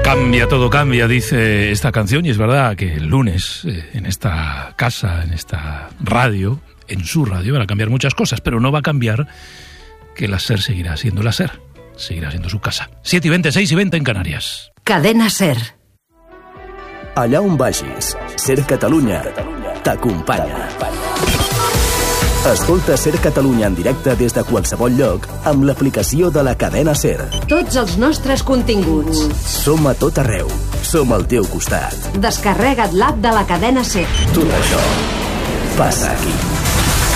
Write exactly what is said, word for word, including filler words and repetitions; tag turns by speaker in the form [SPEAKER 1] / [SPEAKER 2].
[SPEAKER 1] Cambia, todo cambia, dice esta canción, y es verdad que el lunes eh, en esta casa, en esta radio, en su radio, van a cambiar muchas cosas, pero no va a cambiar que la SER seguirá siendo la SER, seguirá siendo su casa. siete y veinte, seis y veinte en Canarias.
[SPEAKER 2] Cadena SER.
[SPEAKER 3] Allà on vagis, SER Catalunya t'acompanya. Escolta SER Catalunya en directe des de qualsevol lloc amb l'aplicació de la cadena SER.
[SPEAKER 2] Tots els nostres continguts.
[SPEAKER 3] Som a tot arreu. Som al teu costat.
[SPEAKER 2] Descarrega't l'app de la cadena SER.
[SPEAKER 3] Tot això passa aquí.